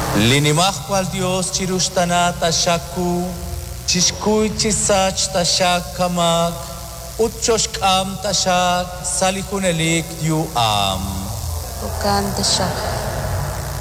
Linimahwal Dios chirustana tashaku, chishkuy chisach tashak kamak, utchoshkam tashak, salikunelik yu am. Bukan tashak.